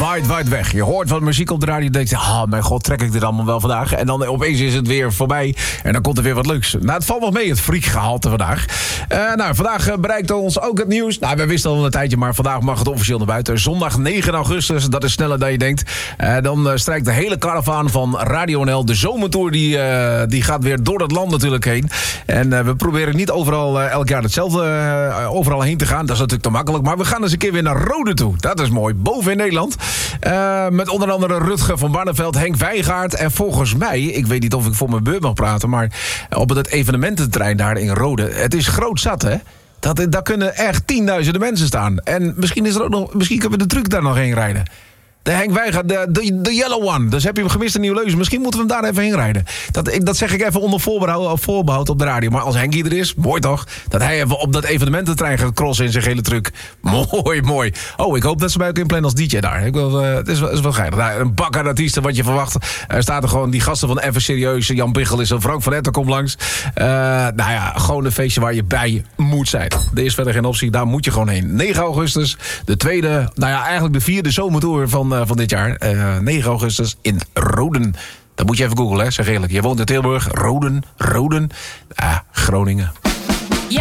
waait weg. Je hoort wat muziek op de radio en denkt... mijn god, trek ik dit allemaal wel vandaag? En dan opeens is het weer voorbij en dan komt er weer wat leuks. Nou, het valt nog mee, het freakgehalte vandaag. Vandaag bereikt ons ook het nieuws. Nou, we wisten al een tijdje, maar vandaag mag het officieel naar buiten. Zondag 9 augustus, dat is sneller dan je denkt. Dan strijkt de hele karavaan van Radio NL. De zomertour die gaat weer door het land natuurlijk heen. En we proberen niet overal elk jaar hetzelfde overal heen te gaan. Dat is natuurlijk te makkelijk. Maar we gaan eens een keer weer naar Rode toe. Dat is mooi. Boven in Nederland. Met onder andere Rutger van Barneveld, Henk Wijngaard. En volgens mij, ik weet niet of ik voor mijn beurt mag praten... maar op het evenemententerrein daar in Rode... het is groot zat, hè? Daar kunnen echt tienduizenden mensen staan. En misschien kunnen we de truck daar nog heen rijden. De Henk Wijngaard, de Yellow One. Dus heb je hem gemist in Nieuw-Leuzen. Misschien moeten we hem daar even heen rijden. Dat zeg ik even onder voorbehoud op de radio. Maar als Henkie er is, mooi toch? Dat hij even op dat evenemententrein gaat crossen in zijn gele truck. Mooi. Oh, ik hoop dat ze mij ook inplannen als DJ daar. Het is wel geinig. Nou, een bak aan artiesten wat je verwacht. Er staat er gewoon die gasten van Even Serieus. Jan Biggel is er. Frank van Etten komt langs. Gewoon een feestje waar je bij moet zijn. Er is verder geen optie. Daar moet je gewoon heen. 9 augustus. De tweede, eigenlijk de vierde zomertour van dit jaar. 9 augustus in Roden. Dat moet je even googlen, hè, zeg eerlijk. Je woont in Tilburg. Roden. Groningen.